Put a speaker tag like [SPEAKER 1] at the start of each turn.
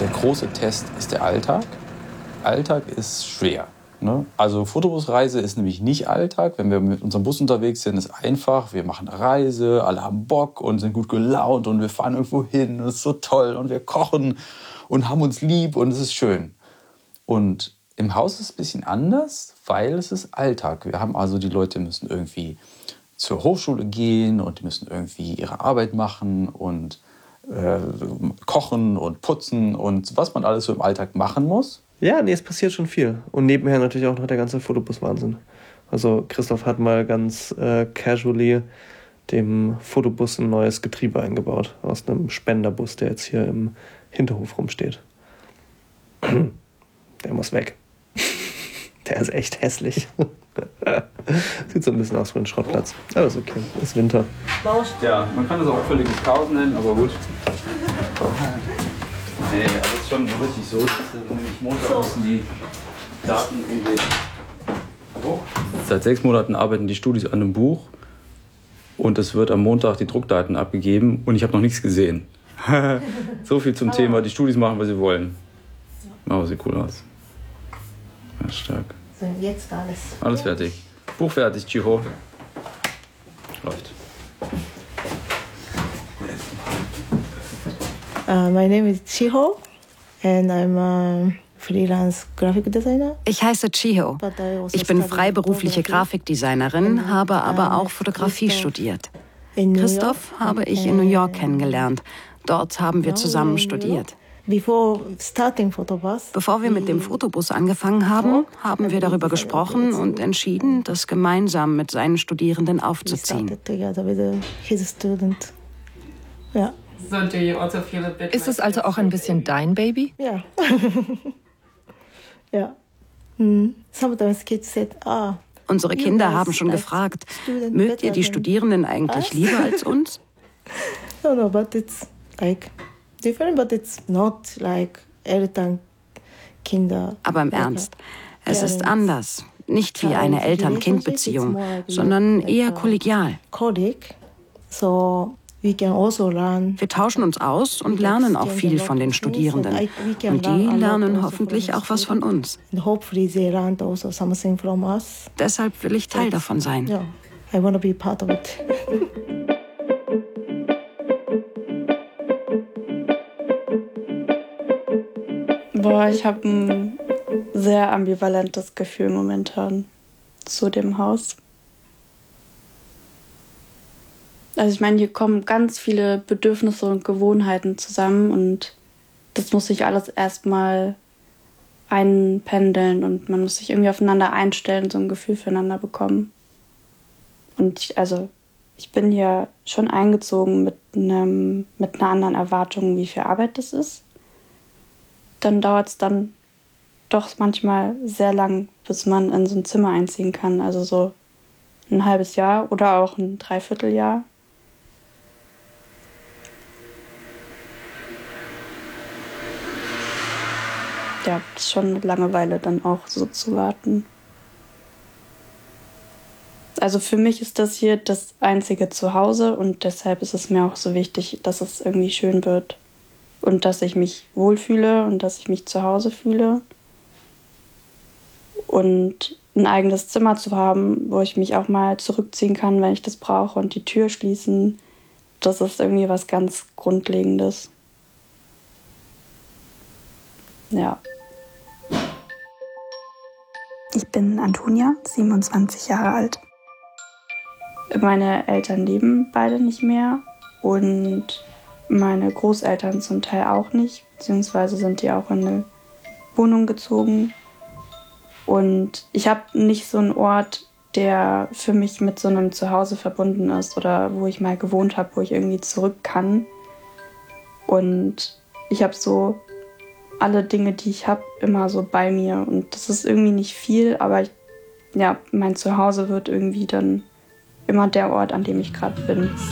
[SPEAKER 1] der große Test ist der Alltag. Alltag ist schwer. Ne? Also Fotobusreise ist nämlich nicht Alltag. Wenn wir mit unserem Bus unterwegs sind, ist einfach. Wir machen eine Reise, alle haben Bock und sind gut gelaunt und wir fahren irgendwo hin und es ist so toll und wir kochen und haben uns lieb und es ist schön. Und im Haus ist es ein bisschen anders, weil es ist Alltag. Wir haben also, die Leute müssen irgendwie zur Hochschule gehen und die müssen irgendwie ihre Arbeit machen und kochen und putzen und was man alles so im Alltag machen muss.
[SPEAKER 2] Ja, nee, es passiert schon viel. Und nebenher natürlich auch noch der ganze Fotobus-Wahnsinn. Also Christoph hat mal ganz casually dem Fotobus ein neues Getriebe eingebaut. Aus einem Spenderbus, der jetzt hier im Hinterhof rumsteht. Der muss weg. Der ist echt hässlich. Sieht so ein bisschen aus wie ein Schrottplatz. Aber ist okay, ist Winter.
[SPEAKER 1] Ja, man kann das auch völliges Chaos nennen, aber gut. Nee, aber es ist schon richtig so. Nämlich Montag müssen die Daten irgendwie. Oh. Seit 6 Monaten arbeiten die Studis an einem Buch und es wird am Montag die Druckdaten abgegeben und ich habe noch nichts gesehen. So viel zum Thema, die Studis machen, was sie wollen. Aber sieht cool aus. Ja, stark.
[SPEAKER 3] So, jetzt alles.
[SPEAKER 1] Alles fertig. Buch fertig, Chiho. Läuft.
[SPEAKER 3] My name is Chiho and I'm a freelance graphic designer.
[SPEAKER 4] Ich heiße Chiho. Ich bin freiberufliche Grafikdesignerin, habe aber auch Fotografie studiert. Christoph habe ich in New York kennengelernt. Dort haben wir zusammen studiert. Bevor wir mit dem Fotobus angefangen haben, haben wir darüber gesprochen und entschieden, das gemeinsam mit seinen Studierenden aufzuziehen.
[SPEAKER 5] Ist es also auch ein bisschen dein Baby?
[SPEAKER 3] Ja. Ja.
[SPEAKER 4] Unsere Kinder haben schon gefragt, mögt ihr die Studierenden eigentlich lieber als uns?
[SPEAKER 3] No, but it's like different, but it's not like Eltern-Kinder.
[SPEAKER 4] Aber im Ernst, es ist anders. Nicht wie eine Eltern-Kind-Beziehung, sondern eher kollegial. Wir tauschen uns aus und lernen auch viel von den Studierenden. Und die lernen hoffentlich auch was von uns. Deshalb will ich Teil davon sein.
[SPEAKER 3] I want to be part of it.
[SPEAKER 6] Boah, ich habe ein sehr ambivalentes Gefühl momentan zu dem Haus. Also ich meine, hier kommen ganz viele Bedürfnisse und Gewohnheiten zusammen und das muss sich alles erstmal einpendeln und man muss sich irgendwie aufeinander einstellen, so ein Gefühl füreinander bekommen. Und ich bin hier schon eingezogen mit einer anderen Erwartung, wie viel Arbeit das ist. Dann dauert es dann doch manchmal sehr lang, bis man in so ein Zimmer einziehen kann. Also so ein halbes Jahr oder auch ein Dreivierteljahr. Ja, das ist schon eine Langeweile, dann auch so zu warten. Also für mich ist das hier das einzige Zuhause und deshalb ist es mir auch so wichtig, dass es irgendwie schön wird und dass ich mich wohlfühle und dass ich mich zu Hause fühle. Und ein eigenes Zimmer zu haben, wo ich mich auch mal zurückziehen kann, wenn ich das brauche und die Tür schließen, das ist irgendwie was ganz Grundlegendes. Ja.
[SPEAKER 7] Ich bin Antonia, 27 Jahre alt.
[SPEAKER 6] Meine Eltern leben beide nicht mehr und meine Großeltern zum Teil auch nicht, beziehungsweise sind die auch in eine Wohnung gezogen. Und ich habe nicht so einen Ort, der für mich mit so einem Zuhause verbunden ist oder wo ich mal gewohnt habe, wo ich irgendwie zurück kann. Und ich habe so alle Dinge, die ich habe, immer so bei mir. Und das ist irgendwie nicht viel, aber mein Zuhause wird irgendwie dann immer der Ort, an dem ich gerade bin.